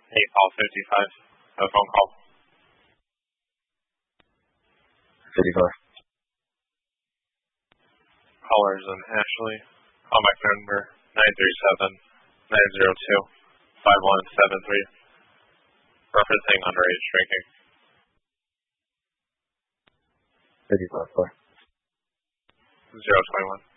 Paul 55. A phone call. 55. Callers and Ashley. Call back number 937-902-5173. Referencing underage drinking. 55. 021.